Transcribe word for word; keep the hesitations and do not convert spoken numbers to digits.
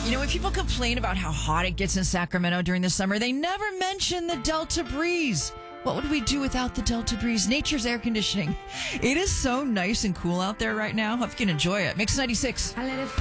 You know, when people complain about how hot it gets in Sacramento during the summer, they never mention the Delta breeze. What would we do without the Delta breeze? Nature's air conditioning. It is so nice and cool out there right now. Hope you can enjoy it. Mix ninety-six.